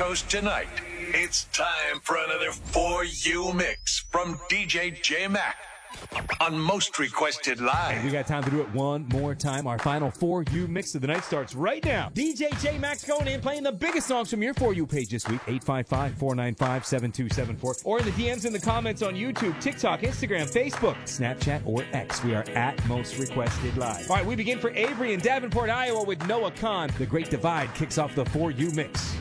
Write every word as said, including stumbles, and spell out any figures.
Coast tonight. It's time for another For You mix from D J J-Mac on Most Requested Live. We got time to do it one more time. Our final For You mix of the night starts right now. D J J-Max going in, playing the biggest songs from your For You page this week. eight five five, four nine five, seven two seven four. Or in the D Ms in the comments on YouTube, TikTok, Instagram, Facebook, Snapchat, or X. We are at Most Requested Live. All right, we begin for Avery in Davenport, Iowa with Noah Khan. The Great Divide kicks off the For You mix.